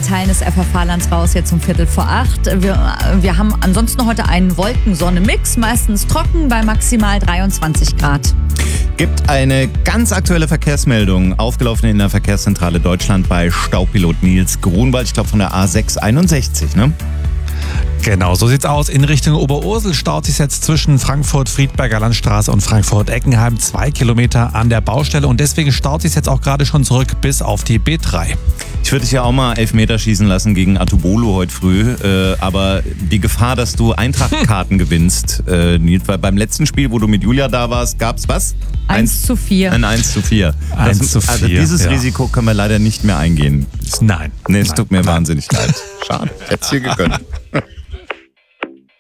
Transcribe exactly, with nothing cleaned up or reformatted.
Teilen des F F H-Lands raus, jetzt um Viertel vor acht. Wir, wir haben ansonsten heute einen Wolken-Sonne-Mix, meistens trocken bei maximal dreiundzwanzig Grad. Gibt eine ganz aktuelle Verkehrsmeldung, aufgelaufen in der Verkehrszentrale Deutschland bei Staupilot Nils Grunwald, ich glaube von der A sechs einundsechzig, ne? Genau, so sieht's aus. In Richtung Oberursel staut sich jetzt zwischen Frankfurt-Friedberger Landstraße und Frankfurt-Eckenheim zwei Kilometer an der Baustelle und deswegen staut sich jetzt auch gerade schon zurück bis auf die B drei. Ich würde dich ja auch mal Elfmeter schießen lassen gegen Atubolu heute früh, äh, aber die Gefahr, dass du Eintracht-Karten gewinnst, äh, Nils, weil beim letzten Spiel, wo du mit Julia da warst, gab's was? eins zu vier. Ein eins zu vier. eins zu vier. Also dieses ja. Risiko können wir leider nicht mehr eingehen. Nein. Nee, es Nein. tut mir Nein. wahnsinnig leid. Schade, ich hätte es dir gegönnt.